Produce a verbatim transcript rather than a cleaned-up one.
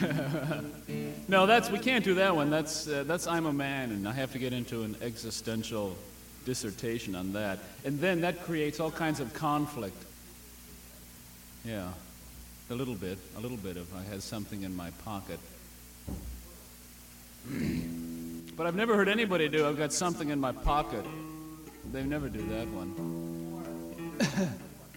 No, that's we can't do that one. That's uh, that's I'm a man, and I have to get into an existential dissertation on that, and then that creates all kinds of conflict. Yeah, a little bit, a little bit if I had something in my pocket. But I've never heard anybody do, I've got something in my pocket. They never do that one.